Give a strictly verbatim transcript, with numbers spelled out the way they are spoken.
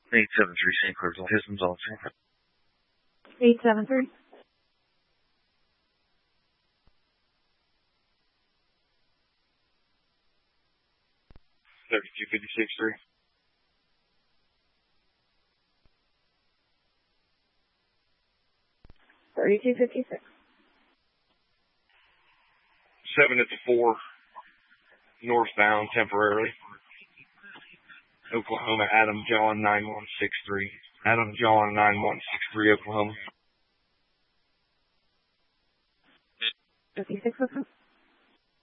eight seven three Saint Clair's Autism's office. eight seven three. thirty-two fifty-six three. thirty-two fifty-six. seven at the four. Northbound temporarily. Oklahoma, Adam John nine one six three. Adam John nine one six three, Oklahoma.